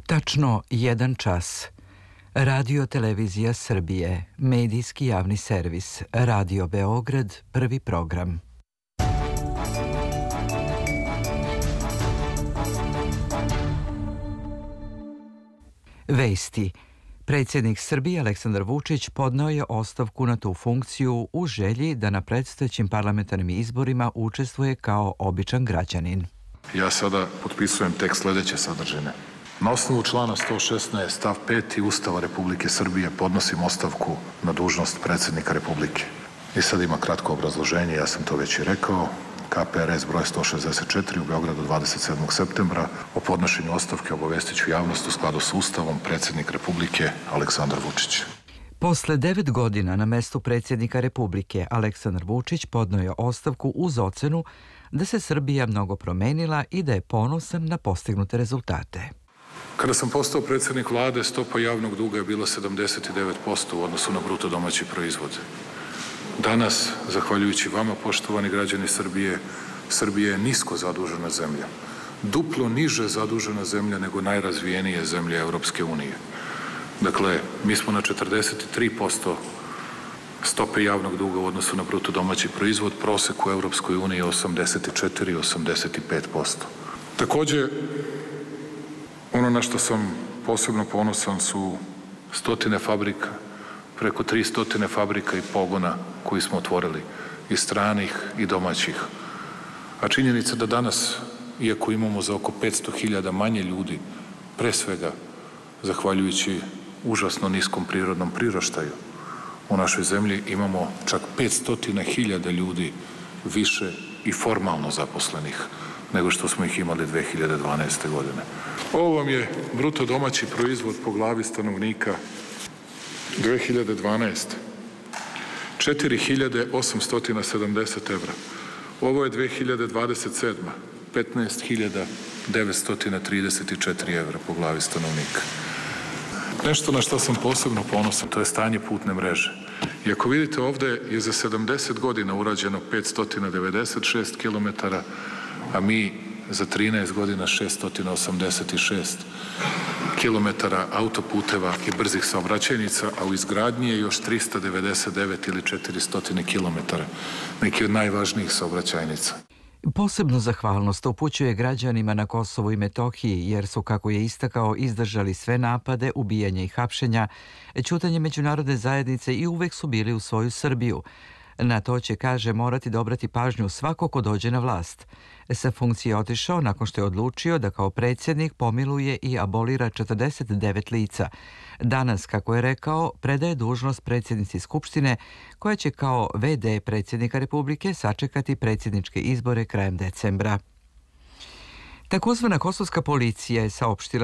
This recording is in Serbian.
Tačno 1 čas. Radio Televizija Srbije, medijski javni servis, Radio Beograd, prvi program. Vesti. Predsjednik Srbije Aleksandar Vučić podneo je ostavku na tu funkciju u želji da na predstojećim parlamentarnim izborima učestvuje kao običan građanin. Ja sada potpisujem tekst sljedeće sadržine. Na osnovu člana 116 stav 5. Ustava Republike Srbije podnosim ostavku na dužnost predsjednika Republike. I sad ima kratko obrazloženje, ja sam to već i rekao. KPRS broj 164 u Beogradu 27. septembra. O podnošenju ostavke obavestit ću javnost u skladu s Ustavom predsjednik Republike Aleksandar Vučić. Posle 9 godina na mestu predsjednika Republike, Aleksandar Vučić podneo je ostavku uz ocenu da se Srbija mnogo promenila i da je ponosan na postignute rezultate. Kada sam postao predsjednik vlade, stopa javnog duga je bila 79% u odnosu na bruto domaći proizvod. Danas, zahvaljujući vama, poštovani građani Srbije, Srbija je nisko zadužena zemlja. Duplo niže zadužena zemlja nego najrazvijenije zemlje Europske unije. Dakle, mi smo na 43% stope javnog duga u odnosu na bruto domaći proizvod, prosek u Europskoj uniji je 84-85%. Također, ono na što sam posebno ponosan su stotine fabrika, preko 300 fabrika i pogona koji smo otvorili, i stranih i domaćih. A činjenica da danas, iako imamo za oko 500.000 manje ljudi, pre svega zahvaljujući užasno niskom prirodnom priraštaju, u našoj zemlji imamo čak 500.000 ljudi više i formalno zaposlenih nego što smo ih imali 2012. godine. Ovo vam je bruto domaći proizvod po glavi stanovnika 2012. 4.870 evra. Ovo je 2027. 15.934 evra po glavi stanovnika. Nešto na što sam posebno ponosan, to je stanje putne mreže. I ako vidite, ovde je za 70 godina urađeno 596 km, a mi za 13 godina 686 km autoputeva i brzih saobraćajnica, a u izgradnji je još 399 ili 400 km, neki od najvažnijih saobraćajnica. Posebnu zahvalnost upućuje građanima na Kosovu i Metohiji, jer su, kako je istakao, izdržali sve napade, ubijanja i hapšenja, ćutanje međunarodne zajednice i uvek su bili u svoju Srbiju. Na to će, kaže, morati da obrati pažnju svako ko dođe na vlast. Sa funkcije je otišao nakon što je odlučio da kao predsjednik pomiluje i abolira 49 lica. Danas, kako je rekao, predaje dužnost predsjednici Skupštine, koja će kao VD predsjednika Republike sačekati predsjedničke izbore krajem decembra. Takozvana kosovska policija je saopštila